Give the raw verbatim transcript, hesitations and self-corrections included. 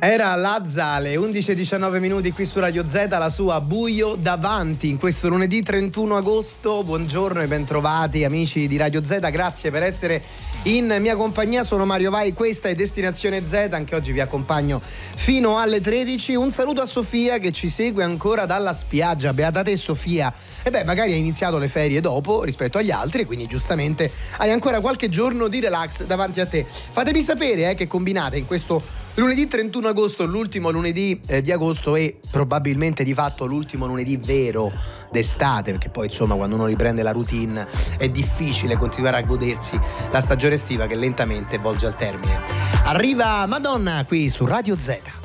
Era Lazza alle undici e diciannove minuti qui su Radio Z, la sua Buio davanti in questo lunedì trentuno agosto. Buongiorno e bentrovati amici di Radio Z, grazie per essere in mia compagnia. Sono Mario Vai, questa è Destinazione Z, anche oggi vi accompagno fino alle tredici. Un saluto a Sofia che ci segue ancora dalla spiaggia. Beata te Sofia. E beh, magari hai iniziato le ferie dopo rispetto agli altri, quindi giustamente hai ancora qualche giorno di relax davanti a te. Fatemi sapere eh, che combinate in questo lunedì trentuno agosto, l'ultimo lunedì eh, di agosto e probabilmente di fatto l'ultimo lunedì vero d'estate, perché poi insomma quando uno riprende la routine è difficile continuare a godersi la stagione estiva che lentamente volge al termine. Arriva Madonna qui su Radio Z.